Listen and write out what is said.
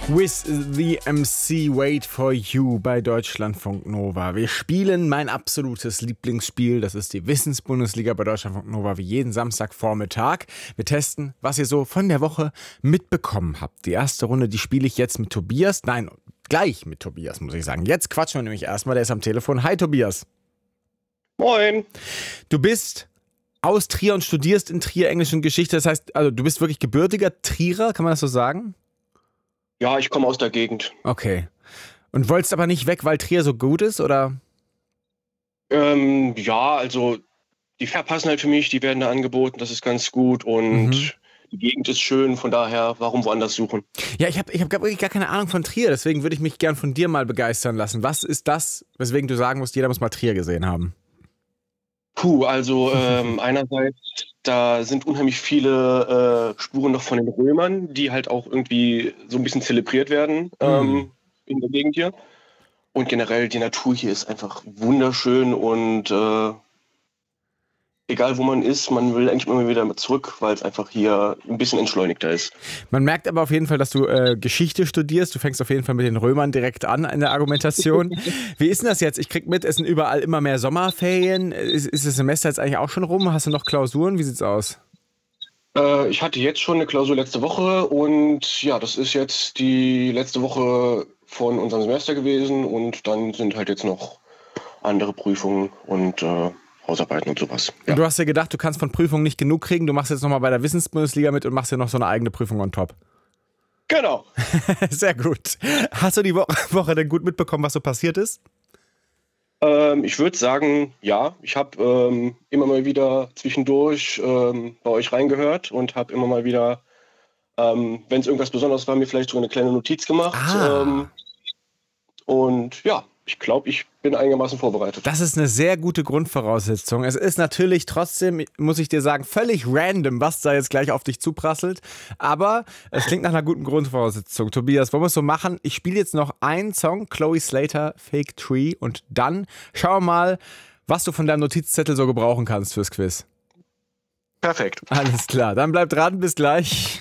With the MC Wait for You bei Deutschlandfunk Nova. Wir spielen mein absolutes Lieblingsspiel. Das ist die Wissensbundesliga bei Deutschlandfunk Nova wie jeden Samstagvormittag. Wir testen, was ihr so von der Woche mitbekommen habt. Die erste Runde, die spiele ich jetzt mit Tobias. Nein, gleich mit Tobias, muss ich sagen. Jetzt quatschen wir nämlich erstmal. Der ist am Telefon. Hi, Tobias. Moin. Du bist aus Trier und studierst in Trier Englisch und Geschichte. Das heißt, also du bist wirklich gebürtiger Trierer, kann man das so sagen? Ja, ich komme aus der Gegend. Okay. Und wolltest aber nicht weg, weil Trier so gut ist, oder? Ja, also die verpassen halt für mich, die werden da angeboten, das ist ganz gut und die Gegend ist schön, von daher, warum woanders suchen? Ja, ich hab wirklich gar keine Ahnung von Trier, deswegen würde ich mich gern von dir mal begeistern lassen. Was ist das, weswegen du sagen musst, jeder muss mal Trier gesehen haben? Also einerseits, da sind unheimlich viele Spuren noch von den Römern, die halt auch irgendwie so ein bisschen zelebriert werden in der Gegend hier. Und generell, die Natur hier ist einfach wunderschön und egal wo man ist, man will eigentlich immer wieder zurück, weil es einfach hier ein bisschen entschleunigter ist. Man merkt aber auf jeden Fall, dass du Geschichte studierst. Du fängst auf jeden Fall mit den Römern direkt an in der Argumentation. Wie ist denn das jetzt? Ich krieg mit, es sind überall immer mehr Sommerferien. Ist das Semester jetzt eigentlich auch schon rum? Hast du noch Klausuren? Wie sieht's aus? Ich hatte jetzt schon eine Klausur letzte Woche und ja, das ist jetzt die letzte Woche von unserem Semester gewesen und dann sind halt jetzt noch andere Prüfungen und Hausarbeiten und sowas. Ja. Und du hast dir gedacht, du kannst von Prüfungen nicht genug kriegen. Du machst jetzt nochmal bei der Wissensbundesliga mit und machst dir noch so eine eigene Prüfung on top. Genau. Sehr gut. Hast du die Woche denn gut mitbekommen, was so passiert ist? Ich würde sagen, ja. Ich habe immer mal wieder zwischendurch bei euch reingehört und habe immer mal wieder, wenn es irgendwas Besonderes war, mir vielleicht so eine kleine Notiz gemacht. Und ja, ich glaube, ich bin einigermaßen vorbereitet. Das ist eine sehr gute Grundvoraussetzung. Es ist natürlich trotzdem, muss ich dir sagen, völlig random, was da jetzt gleich auf dich zuprasselt. Aber es klingt nach einer guten Grundvoraussetzung. Tobias, wollen wir es so machen? Ich spiele jetzt noch einen Song, Chloe Slater, Fake Tree. Und dann schauen wir mal, was du von deinem Notizzettel so gebrauchen kannst fürs Quiz. Perfekt. Alles klar, dann bleib dran, bis gleich.